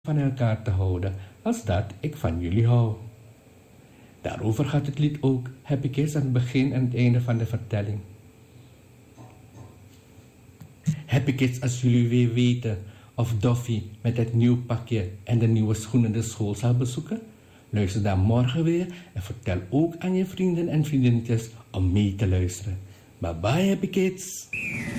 van elkaar te houden als dat ik van jullie hou. Daarover gaat het lied ook, heb ik eens aan het begin en het einde van de vertelling. Heb ik iets als jullie weer weten of Doffie met het nieuw pakje en de nieuwe schoenen de school zal bezoeken? Luister dan morgen weer en vertel ook aan je vrienden en vriendinnetjes om mee te luisteren. Bye bye, happy kids!